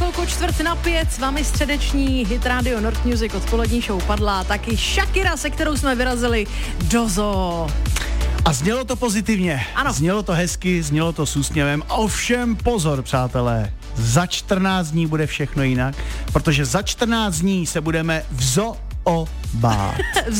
chvilku 4:45, s vámi středeční Hit Radio North Music odpolední show padla taky Shakira, se kterou jsme vyrazili do zoo. A znělo to pozitivně, ano. Znělo to hezky, znělo to s úsměvem. Ovšem pozor, přátelé, za 14 dní bude všechno jinak, protože za 14 dní se budeme v zoo bát.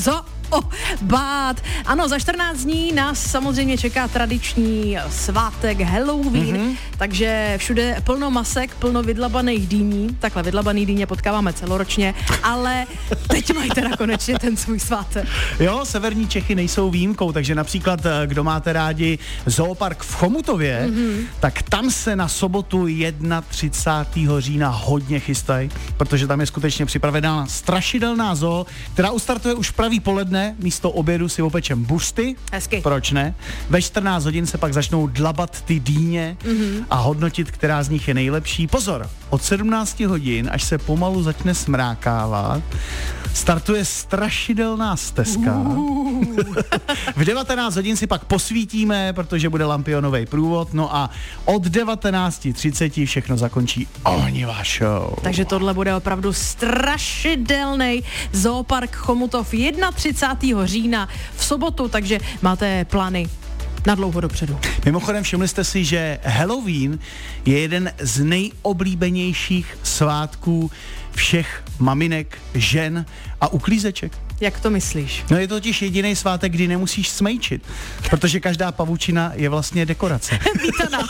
Bát. Ano, za 14 dní nás samozřejmě čeká tradiční svátek Halloween, takže všude plno masek, plno vydlabaných dýní. Takhle vydlabaný dýně potkáváme celoročně, ale teď mají teda konečně ten svůj svátek. Jo, severní Čechy nejsou výjimkou, takže například, kdo máte rádi zoopark v Chomutově, tak tam se na sobotu 31. října hodně chystají, protože tam je skutečně připravená strašidelná zoo, která ustartuje už pravý poledne. Místo obědu si opečem buřty. Hezky. Proč ne? Ve 14 hodin se pak začnou dlabat ty dýně a hodnotit, která z nich je nejlepší. Pozor, od 17 hodin, až se pomalu začne smrákávat, startuje strašidelná stezka. V 19 hodin si pak posvítíme, protože bude lampionový průvod, no a od 19:30 všechno zakončí ohnivá show. Takže tohle bude opravdu strašidelný zoopark Chomutov 31. října v sobotu, takže máte plány na dlouho dopředu. Mimochodem všimli jste si, že Halloween je jeden z nejoblíbenějších svátků všech maminek, žen a uklízeček. Jak to myslíš? No je to totiž jediný svátek, kdy nemusíš smejčit, protože každá pavučina je vlastně dekorace. Vítaná.